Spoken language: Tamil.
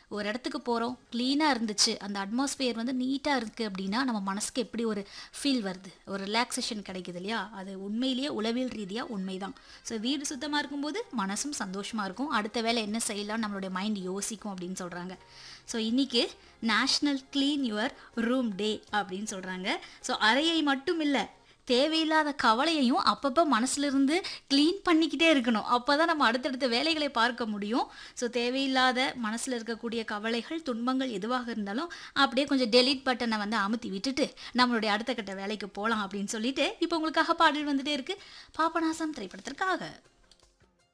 ஒரு இடத்துக்கு போகிறோம், க்ளீனாக இருந்துச்சு, அந்த அட்மாஸ்பியர் வந்து நீட்டாக இருக்குது அப்படின்னா நம்ம மனசுக்கு எப்படி ஒரு ஃபீல் வருது, ஒரு ரிலாக்ஸேஷன் கிடைக்குது இல்லையா? அது உண்மையிலேயே உளவியல் ரீதியாக உண்மைதான். ஸோ வீடு சுத்தமாக இருக்கும்போது மனசும் சந்தோஷமாக இருக்கும், அடுத்த வேலை என்ன செய்யலாம் நம்மளுடைய மைண்ட் யோசிக்கும் அப்படின்னு சொல்கிறாங்க. ஸோ இன்றைக்கி நேஷ்னல் க்ளீன் யுவர் ரூம் டே அப்படின்னு சொல்கிறாங்க. ஸோ அறையை மட்டும் இல்லை, தேவையில்லாத கவலையையும் அப்பப்போ மனசுலேருந்து க்ளீன் பண்ணிக்கிட்டே இருக்கணும். அப்போ தான் நம்ம அடுத்தடுத்த வேலைகளை பார்க்க முடியும். ஸோ தேவையில்லாத மனசில் இருக்கக்கூடிய கவலைகள், துன்பங்கள் எதுவாக இருந்தாலும் அப்படியே கொஞ்சம் டெலீட் பட்டனை வந்து அமுத்தி விட்டுட்டு நம்மளுடைய அடுத்த கட்ட வேலைக்கு போகலாம் அப்படின்னு சொல்லிட்டு இப்போ உங்களுக்காக பாடல் வந்துட்டே இருக்கு பாபநாசம் திரைப்படத்திற்காக.